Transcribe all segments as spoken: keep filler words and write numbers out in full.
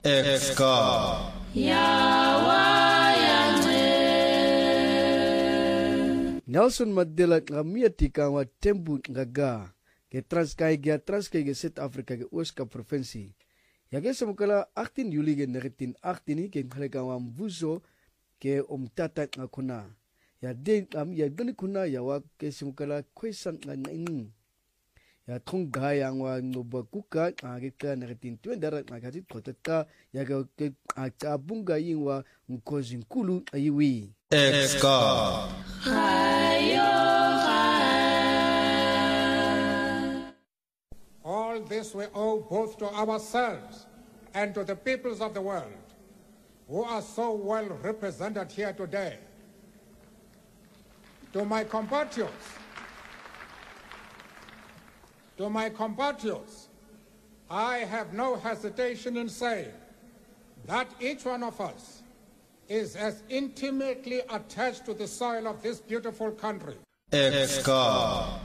Exka Nelson Mandela ngamiatika wa tembu ngaga ke Transkei ge Transkei ge South Africa ge Ooskaap provinsie. Ya ge semukala achttien Juli ge negentien achttien ke ngaleka wa mvuzo ke omtata ngakuna. Ya de am ya gani kuna ya wa ke semukala kwesan ngani. Ya thongga yang wa nobakuka age ka negentien twendara ngakati proteka ya ge achabunga yingwa mkozi nkulu ayiwi. Exka All this we owe both to ourselves and to the peoples of the world who are so well represented here today. To my compatriots, to my compatriots, I have no hesitation in saying that each one of us is as intimately attached to the soil of this beautiful country. Exka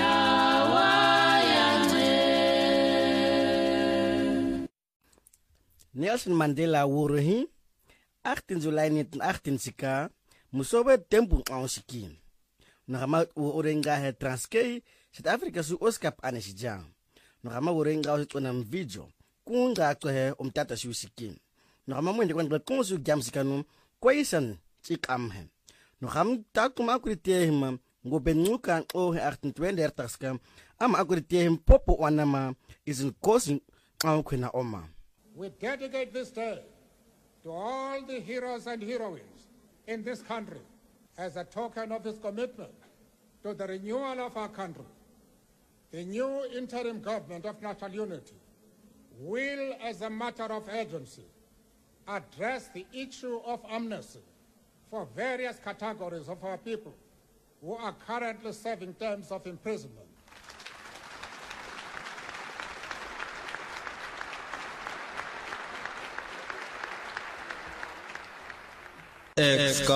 Nelson Mandela wuruhi achttien July negentien achttien sika musobe tembu ngawsikin. Nagama urenga he Transkei South Africa su Ooskaap anesijang. Nagama urenga usitona mvideo kunga kwe umtata siusikin. Nagama mwende kwa konsu jamsikanu kwaisan chikamhe. Nagam takuma akuritehima ngobenuka ohe achttien tweeëndertig ska ama akuritehim popo wanama is een kosi kwena oma. We dedicate this day to all the heroes and heroines in this country as a token of his commitment to the renewal of our country. The new interim government of national unity will, as a matter of urgency, address the issue of amnesty for various categories of our people who are currently serving terms of imprisonment. Exka